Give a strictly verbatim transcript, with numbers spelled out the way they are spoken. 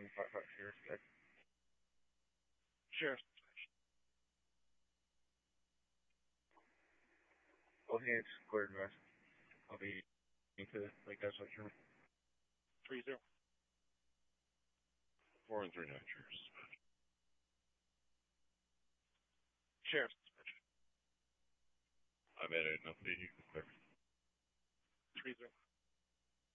one five five here. Sheriff. Well, hey, it's cleared, West. I'll be into like that's what you're. Three zero. Four and three nine, Sheriff. Sheriff. I've added enough to you. Three zero.